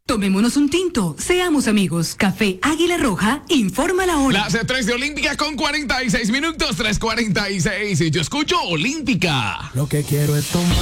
Tomémonos un tinto, seamos amigos. Café Águila Roja, informa la hora. Las 3 de Olímpica con 46 minutos, 3:46. Y yo escucho Olímpica. Lo que quiero es tomar.